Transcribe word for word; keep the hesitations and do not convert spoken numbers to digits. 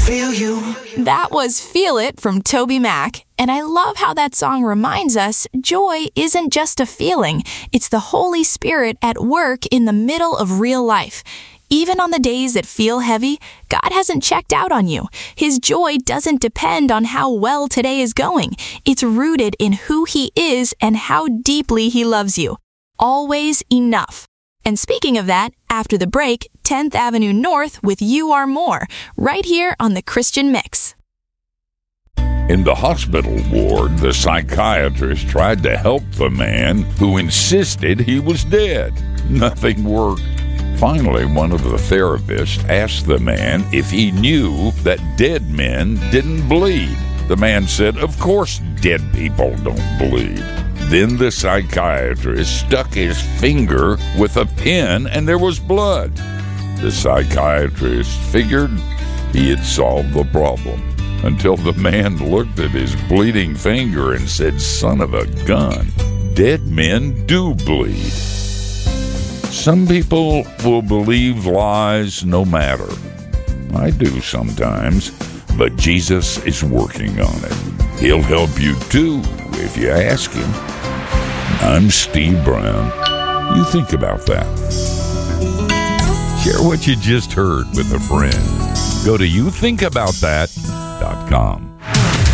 feel you. That was Feel It from Toby Mac. And I love how that song reminds us joy isn't just a feeling. It's the Holy Spirit at work in the middle of real life. Even on the days that feel heavy, God hasn't checked out on you. His joy doesn't depend on how well today is going. It's rooted in who He is and how deeply He loves you. Always enough. And speaking of that, after the break, tenth Avenue North with You Are More, right here on the Christian Mix. In the hospital ward, the psychiatrist tried to help the man who insisted he was dead. Nothing worked. Finally, one of the therapists asked the man if he knew that dead men didn't bleed. The man said, "Of course dead people don't bleed." Then the psychiatrist stuck his finger with a pin and there was blood. The psychiatrist figured he had solved the problem until the man looked at his bleeding finger and said, "Son of a gun, dead men do bleed." Some people will believe lies no matter. I do sometimes, but Jesus is working on it. He'll help you too if you ask Him. I'm Steve Brown. You think about that. Share what you just heard with a friend. Go to you think about that dot com.